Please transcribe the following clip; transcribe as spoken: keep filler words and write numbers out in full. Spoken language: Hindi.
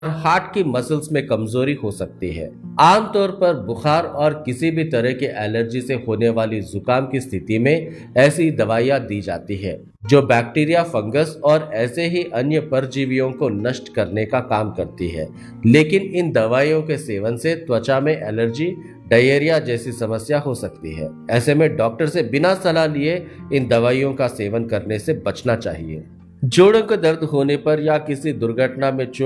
हार्ट की मसल्स में कमजोरी हो सकती है। आमतौर पर बुखार और किसी भी तरह के एलर्जी से होने वाली जुकाम की स्थिति में ऐसी दवाइयां दी जाती है जो बैक्टीरिया, फंगस और ऐसे ही अन्य परजीवियों को नष्ट करने का काम करती है। लेकिन इन दवाइयों के सेवन से त्वचा में एलर्जी, डायरिया जैसी समस्या हो सकती है। ऐसे में डॉक्टर से बिना सलाह लिए इन दवाइयों का सेवन करने से बचना चाहिए। जोड़ों का दर्द होने पर या किसी दुर्घटना में चोट